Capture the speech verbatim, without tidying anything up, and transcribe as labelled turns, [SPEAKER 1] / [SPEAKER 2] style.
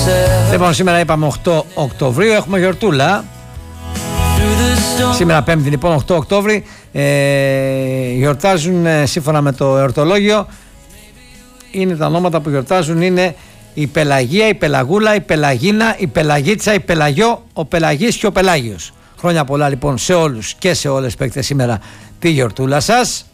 [SPEAKER 1] Λοιπόν, σήμερα είπαμε οκτώ Οκτωβρίου, έχουμε γιορτούλα. Σήμερα Πέμπτη λοιπόν οκτώ Οκτώβρη, ε, γιορτάζουν ε, σύμφωνα με το εορτολόγιο. Είναι τα ονόματα που γιορτάζουν, είναι η Πελαγία, η Πελαγούλα, η Πελαγίνα, η Πελαγίτσα, η Πελαγιό, ο Πελαγής και ο Πελάγιος. Χρόνια πολλά λοιπόν σε όλους και σε όλες που έχετε σήμερα τη γιορτούλα σας.